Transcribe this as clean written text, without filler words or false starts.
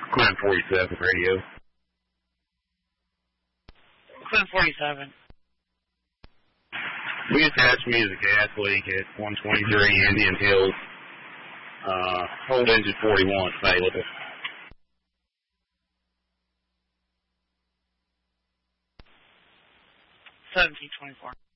Clinton 47 radio. Clinton 47. We attached me as a gas leak at 123 Indian Hills. Hold engine 41 available. 1724.